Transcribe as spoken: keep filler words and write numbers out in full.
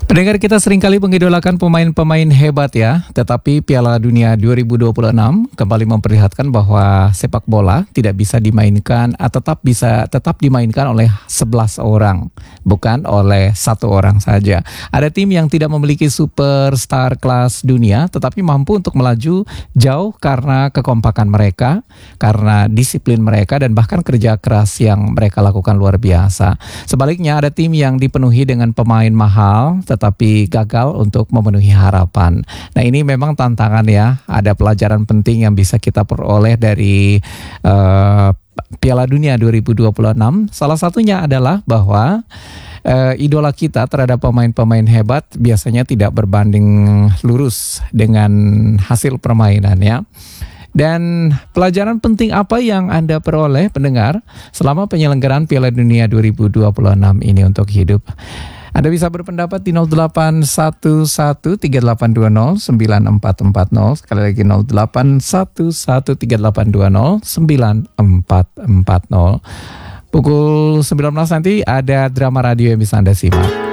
Pendengar, kita seringkali mengidolakan pemain-pemain hebat ya, tetapi Piala Dunia dua ribu dua puluh enam kembali memperlihatkan bahwa sepak bola tidak bisa dimainkan, atau tetap bisa tetap dimainkan oleh sebelas orang, bukan oleh satu orang saja. Ada tim yang tidak memiliki superstar kelas dunia, tetapi mampu untuk melaju jauh karena kekompakan mereka, karena disiplin mereka, dan bahkan kerja keras yang mereka lakukan luar biasa. Sebaliknya, ada tim yang dipenuhi dengan pemain mahal, tetapi gagal untuk memenuhi harapan. Nah, ini memang tantangan ya. Ada pelajaran penting yang bisa kita peroleh dari uh, Piala Dunia dua ribu dua puluh enam. Salah satunya adalah bahwa uh, idola kita terhadap pemain-pemain hebat biasanya tidak berbanding lurus dengan hasil permainannya. Dan pelajaran penting apa yang Anda peroleh, pendengar, selama penyelenggaraan Piala Dunia dua ribu dua puluh enam ini untuk hidup? Anda bisa berpendapat di nol delapan satu satu tiga delapan dua nol sembilan empat empat nol. Sekali lagi nol delapan satu satu tiga delapan dua nol sembilan empat empat nol. Pukul sembilan belas nanti ada drama radio yang bisa Anda simak.